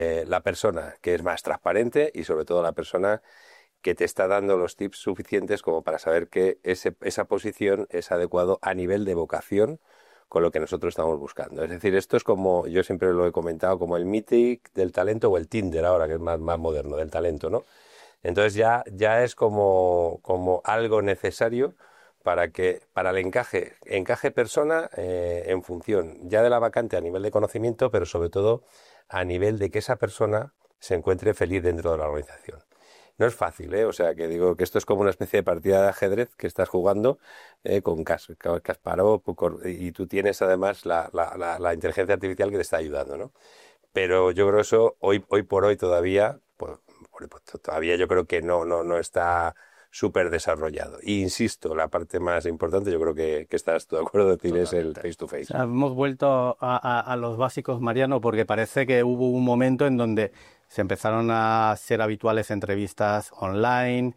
la persona que es más transparente y sobre todo la persona que te está dando los tips suficientes como para saber que esa posición es adecuado a nivel de vocación con lo que nosotros estamos buscando. Es decir, esto es como, yo siempre lo he comentado, como el Mythic del talento o el Tinder ahora, que es más moderno del talento, ¿no? Entonces ya es como algo necesario para el encaje persona en función ya de la vacante a nivel de conocimiento, pero sobre todo a nivel de que esa persona se encuentre feliz dentro de la organización. No es fácil, ¿eh? O sea, que digo que esto es como una especie de partida de ajedrez que estás jugando con Kasparov y tú tienes además la inteligencia artificial que te está ayudando, ¿no? Pero yo creo que eso hoy por hoy todavía, pues todavía yo creo que no está súper desarrollado. Y insisto, la parte más importante, yo creo que estás tú de acuerdo en decir, es el Totalmente. face to O face. sea, hemos vuelto a los básicos, Mariano, porque parece que hubo un momento en donde se empezaron a ser habituales entrevistas online,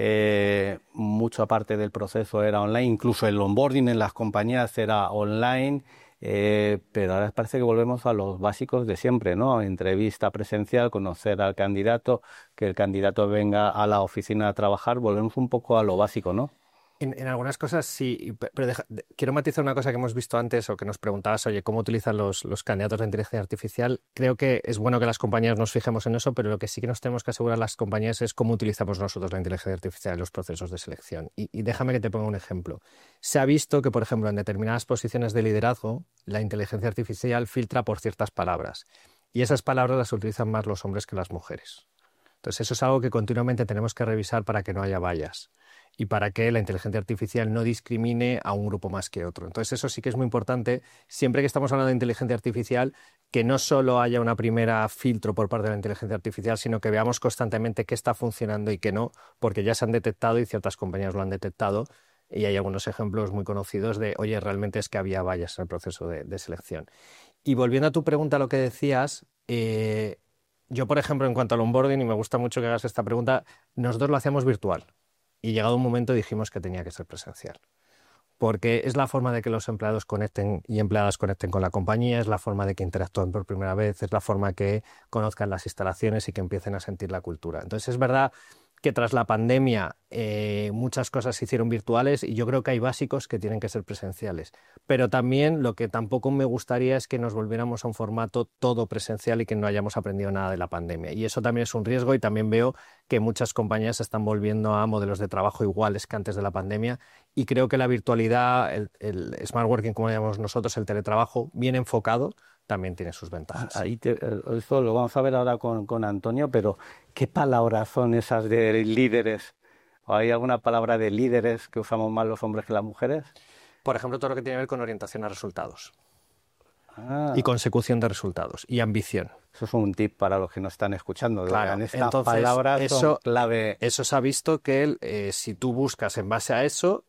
mucha parte del proceso era online, incluso el onboarding en las compañías era online, pero ahora parece que volvemos a los básicos de siempre, ¿no? Entrevista presencial, conocer al candidato, que el candidato venga a la oficina a trabajar, volvemos un poco a lo básico, ¿no? En algunas cosas sí, pero quiero matizar una cosa que hemos visto antes o que nos preguntabas, oye, ¿cómo utilizan los candidatos la inteligencia artificial? Creo que es bueno que las compañías nos fijemos en eso, pero lo que sí que nos tenemos que asegurar las compañías es cómo utilizamos nosotros la inteligencia artificial en los procesos de selección. Y déjame que te ponga un ejemplo. Se ha visto que, por ejemplo, en determinadas posiciones de liderazgo, la inteligencia artificial filtra por ciertas palabras y esas palabras las utilizan más los hombres que las mujeres. Entonces, eso es algo que continuamente tenemos que revisar para que no haya fallas y para que la inteligencia artificial no discrimine a un grupo más que otro. Entonces, eso sí que es muy importante, siempre que estamos hablando de inteligencia artificial, que no solo haya una primera filtro por parte de la inteligencia artificial, sino que veamos constantemente qué está funcionando y qué no, porque ya se han detectado y ciertas compañías lo han detectado. Y hay algunos ejemplos muy conocidos de, oye, realmente es que había fallas en el proceso de selección. Y volviendo a tu pregunta, lo que decías, yo, por ejemplo, en cuanto al onboarding, y me gusta mucho que hagas esta pregunta, nosotros lo hacíamos virtual y llegado un momento dijimos que tenía que ser presencial. Porque es la forma de que los empleados conecten y empleadas conecten con la compañía, es la forma de que interactúen por primera vez, es la forma que conozcan las instalaciones y que empiecen a sentir la cultura. Entonces es verdad que tras la pandemia muchas cosas se hicieron virtuales y yo creo que hay básicos que tienen que ser presenciales. Pero también lo que tampoco me gustaría es que nos volviéramos a un formato todo presencial y que no hayamos aprendido nada de la pandemia. Y eso también es un riesgo y también veo que muchas compañías están volviendo a modelos de trabajo iguales que antes de la pandemia y creo que la virtualidad, el smart working, como llamamos nosotros, el teletrabajo, bien enfocado, también tiene sus ventajas. Eso lo vamos a ver ahora con Antonio, pero ¿qué palabras son esas de líderes? ¿O hay alguna palabra de líderes que usamos más los hombres que las mujeres? Por ejemplo, todo lo que tiene que ver con orientación a resultados y Ah, consecución de resultados y ambición. eso es un tip para los que nos están escuchando. Claro, Estas entonces palabras son clave. eso se ha visto que si tú buscas en base a eso,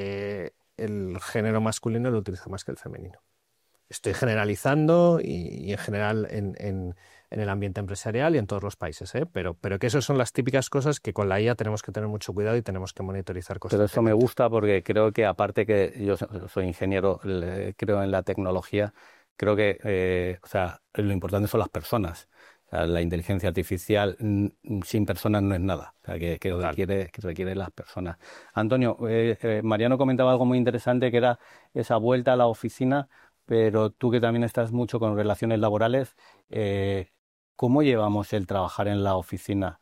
el género masculino lo utiliza más que el femenino. Estoy generalizando y en general en el ambiente empresarial y en todos los países, ¿eh? Pero que esas son las típicas cosas que con la IA tenemos que tener mucho cuidado y tenemos que monitorizar Pero eso me constantemente. gusta porque creo que aparte que yo soy ingeniero, creo en la tecnología, creo que o sea, lo importante son las personas. O sea, la inteligencia artificial sin personas no es nada. O sea, Total. que requiere las personas. Antonio, Mariano comentaba algo muy interesante que era esa vuelta a la oficina, pero tú que también estás mucho con relaciones laborales, ¿cómo llevamos el trabajar en la oficina?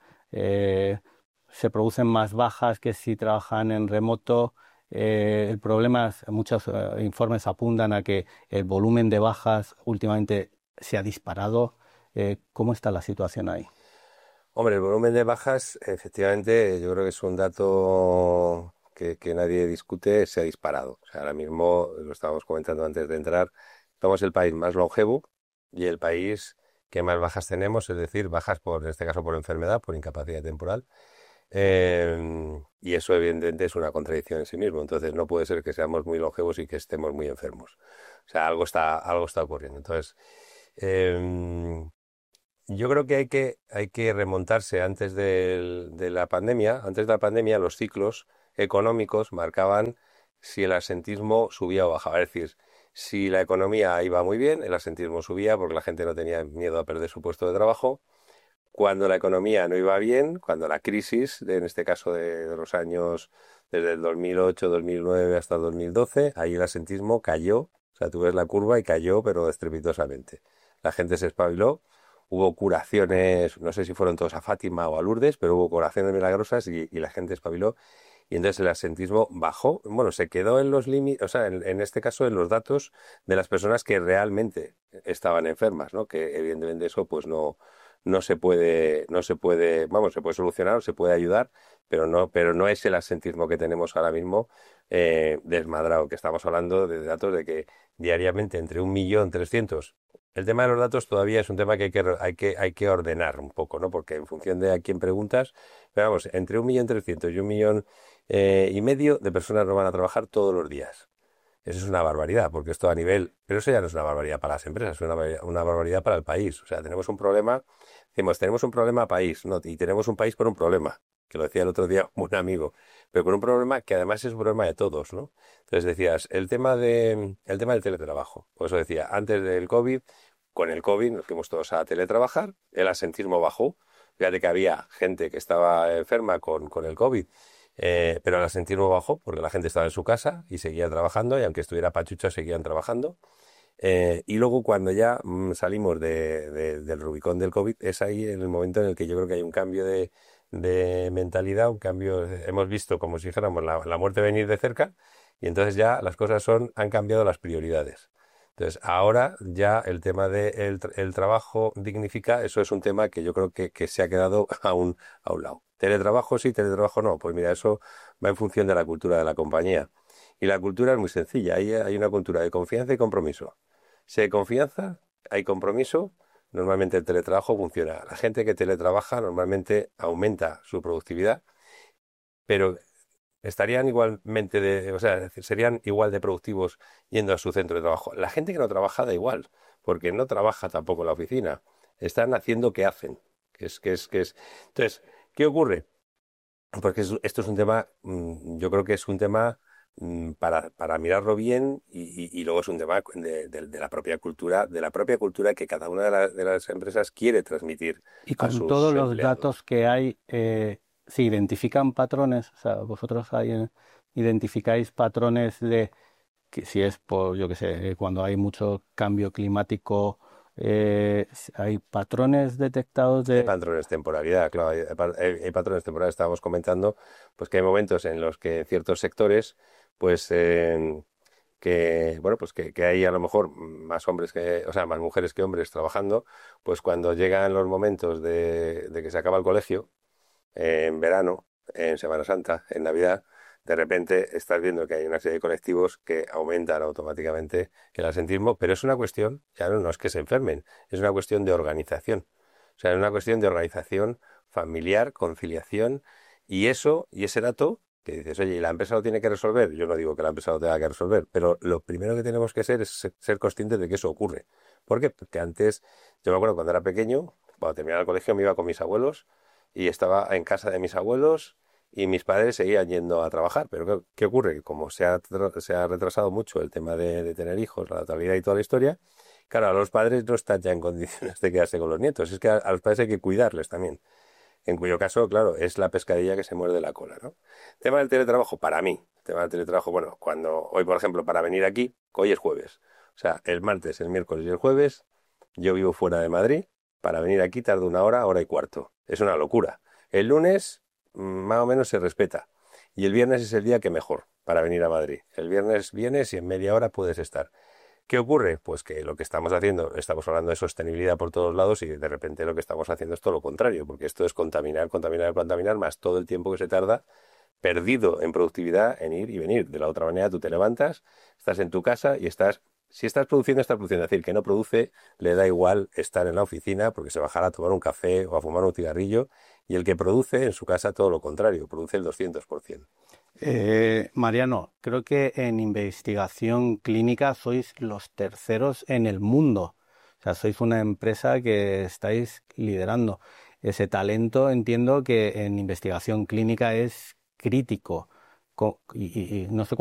Se producen más bajas que si trabajan en remoto. El problema es, muchos informes apuntan a que el volumen de bajas últimamente se ha disparado. ¿Cómo está la situación ahí? Hombre, el volumen de bajas, efectivamente, yo creo que es un dato que nadie discute, se ha disparado. O sea, ahora mismo, lo estábamos comentando antes de entrar, somos el país más longevo y el país que más bajas tenemos, es decir, bajas en este caso por enfermedad, por incapacidad temporal. Y eso evidentemente es una contradicción en sí mismo. Entonces no puede ser que seamos muy longevos y que estemos muy enfermos. O sea, algo está ocurriendo. Entonces, em, yo creo que hay que remontarse de la pandemia. Antes de la pandemia, los ciclos económicos marcaban si el asentismo subía o bajaba. Es decir, Si la economía iba muy bien, el absentismo subía porque la gente no tenía miedo a perder su puesto de trabajo. Cuando la economía no iba bien, cuando la crisis, en este caso de los años desde el 2008, 2009 hasta 2012, ahí el absentismo cayó. O sea, tú ves la curva y cayó, pero estrepitosamente. La gente se espabiló, hubo curaciones, no sé si fueron todos a Fátima o a Lourdes, pero hubo curaciones milagrosas y la gente espabiló. Y entonces el absentismo bajó, bueno, se quedó en los límites, o sea, en este caso en los datos de las personas que realmente estaban enfermas, ¿no? Que evidentemente eso pues no se puede, vamos, se puede solucionar o se puede ayudar, pero no es el absentismo que tenemos ahora mismo desmadrado, que estamos hablando de datos de que diariamente entre 1.300.000. El tema de los datos todavía es un tema que hay que ordenar un poco, ¿no? Porque en función de a quién preguntas, pero vamos, entre 1.300.000 y 1,5 millones de personas no van a trabajar todos los días. Eso es una barbaridad, porque esto a nivel, pero eso ya no es una barbaridad para las empresas, es una barbaridad para el país. O sea, tenemos un problema, decimos, tenemos un problema país, ¿no? Y tenemos un país por un problema, que lo decía el otro día un amigo, pero con un problema que además es un problema de todos, ¿no? Entonces decías, el tema del teletrabajo. Por eso decía, antes del COVID, con el COVID nos fuimos todos a teletrabajar, el absentismo bajó. Fíjate que había gente que estaba enferma con el COVID, pero el absentismo bajó porque la gente estaba en su casa y seguía trabajando, y aunque estuviera pachucha seguían trabajando. Y luego cuando ya salimos del Rubicón del COVID, es ahí en el momento en el que yo creo que hay un cambio de mentalidad, un cambio, hemos visto como si dijéramos la muerte venir de cerca, y entonces ya las cosas han cambiado las prioridades. Entonces, ahora ya el tema del trabajo dignifica, eso es un tema que yo creo que se ha quedado a un lado. Teletrabajo sí, teletrabajo no. Pues mira, eso va en función de la cultura de la compañía. Y la cultura es muy sencilla. Hay una cultura de confianza y compromiso. Si hay confianza, hay compromiso, normalmente el teletrabajo funciona. La gente que teletrabaja normalmente aumenta su productividad, pero estarían igualmente o sea, es decir, serían igual de productivos yendo a su centro de trabajo. La gente que no trabaja da igual, porque no trabaja tampoco en la oficina. Están haciendo que hacen. Que es. Entonces, ¿qué ocurre? Porque esto es un tema, yo creo que es un tema para mirarlo bien, y luego es un tema de la propia cultura que cada una de las empresas quiere transmitir Y a con todos sus los empleados. datos que hay, ¿se identifican patrones? O sea, vosotros identificáis patrones de que si es por, yo qué sé, cuando hay mucho cambio climático, hay patrones detectados Hay de... patrones de temporalidad, claro, hay patrones temporales. Estábamos comentando pues que hay momentos en los que en ciertos sectores, pues bueno, pues que hay a lo mejor más hombres o sea, más mujeres que hombres trabajando. Pues cuando llegan los momentos de que se acaba el colegio, en verano, en Semana Santa, en Navidad, de repente estás viendo que hay una serie de colectivos que aumentan automáticamente el absentismo, pero es una cuestión, ya no es que se enfermen, es una cuestión de organización. O sea, es una cuestión de organización familiar, conciliación, y ese dato que dices, oye, ¿y la empresa lo tiene que resolver? Yo no digo que la empresa lo tenga que resolver, pero lo primero que tenemos que hacer es ser conscientes de que eso ocurre. ¿Por qué? Porque antes, yo me acuerdo cuando era pequeño, cuando terminaba el colegio me iba con mis abuelos y estaba en casa de mis abuelos, y mis padres seguían yendo a trabajar. Pero ¿qué ocurre? Que como se ha retrasado mucho el tema de tener hijos, la natalidad y toda la historia, claro, a los padres no están ya en condiciones de quedarse con los nietos. Es que a los padres hay que cuidarles también. En cuyo caso, claro, es la pescadilla que se muerde la cola, ¿no? Tema del teletrabajo, para mí. Tema del teletrabajo, bueno, hoy, por ejemplo, para venir aquí, hoy es jueves. O sea, el martes, el miércoles y el jueves, yo vivo fuera de Madrid. Para venir aquí tardo una hora, hora y cuarto. Es una locura. El lunes, más o menos se respeta. Y el viernes es el día que mejor para venir a Madrid. El viernes vienes y en media hora puedes estar. ¿Qué ocurre? Pues que lo que estamos haciendo, estamos hablando de sostenibilidad por todos lados, y de repente lo que estamos haciendo es todo lo contrario, porque esto es contaminar, contaminar, contaminar, más todo el tiempo que se tarda perdido en productividad en ir y venir. De la otra manera, tú te levantas, estás en tu casa y si estás produciendo, estás produciendo. Es decir, que no produce, le da igual estar en la oficina porque se bajará a tomar un café o a fumar un cigarrillo, y el que produce en su casa todo lo contrario, produce el 200%. Mariano, creo que en investigación clínica sois los terceros en el mundo. O sea, sois una empresa que estáis liderando. Ese talento, entiendo que en investigación clínica es crítico. Y no sé